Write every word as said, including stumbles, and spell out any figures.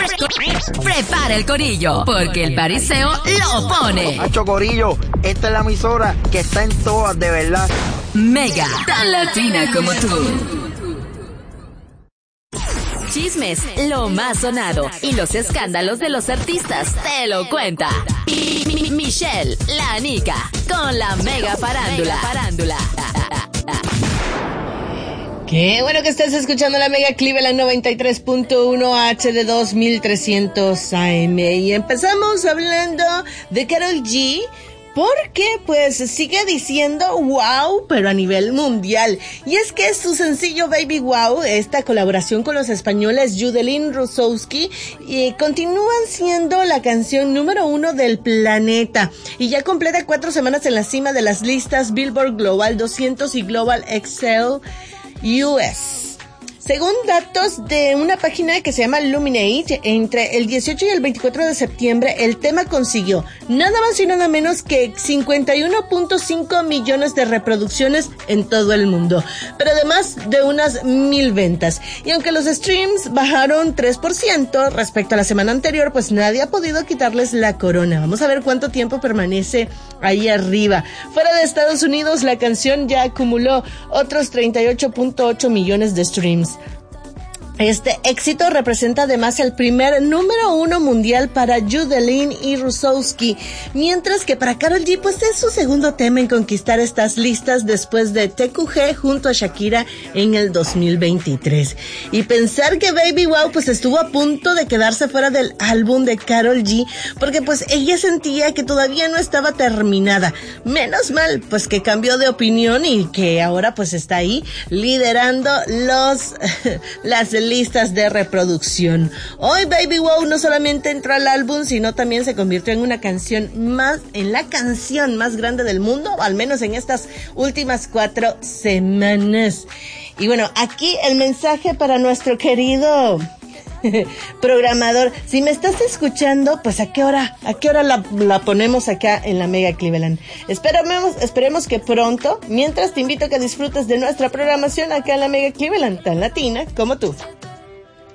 Prepara el corillo, porque el pariseo lo pone. Hacho Corillo, esta es la emisora que está en todas, de verdad. Mega, tan latina como tú. Chismes, lo más sonado y los escándalos de los artistas te lo cuenta Mi- Mi- Michelle, la Nica, con la Mega Farándula. Farándula. Qué bueno que estés escuchando la Mega Cleveland noventa y tres punto uno H D dos mil trescientos A M. Y empezamos hablando de Karol G, porque pues sigue diciendo wow, pero a nivel mundial. Y es que su sencillo Baby Wow, esta colaboración con los españoles Judelín Rusowski, eh, continúan siendo la canción número uno del planeta. Y ya completa cuatro semanas en la cima de las listas Billboard Global doscientos y Global Excel U S. Según datos de una página que se llama Luminate, entre el dieciocho y el veinticuatro de septiembre, el tema consiguió nada más y nada menos que cincuenta y uno punto cinco millones de reproducciones en todo el mundo, pero además de unas mil ventas. Y aunque los streams bajaron tres por ciento respecto a la semana anterior, pues nadie ha podido quitarles la corona. Vamos a ver cuánto tiempo permanece ahí arriba. Fuera de Estados Unidos, la canción ya acumuló otros treinta y ocho punto ocho millones de streams. Este éxito representa además el primer número uno mundial para Judelín y Rusowski, mientras que para Karol G pues es su segundo tema en conquistar estas listas después de T Q G junto a Shakira en el dos mil veintitrés. Y pensar que Baby Wow pues estuvo a punto de quedarse fuera del álbum de Karol G, porque pues ella sentía que todavía no estaba terminada. Menos mal pues que cambió de opinión y que ahora pues está ahí liderando los las listas de reproducción. Hoy Baby Wow no solamente entró al álbum, sino también se convirtió en una canción más, en la canción más grande del mundo, al menos en estas últimas cuatro semanas. Y bueno, aquí el mensaje para nuestro querido programador. Si me estás escuchando, pues a qué hora, a qué hora la, la ponemos acá en la Mega Cleveland. Esperemos, esperemos que pronto. Mientras te invito a que disfrutes de nuestra programación acá en la Mega Cleveland, tan latina como tú.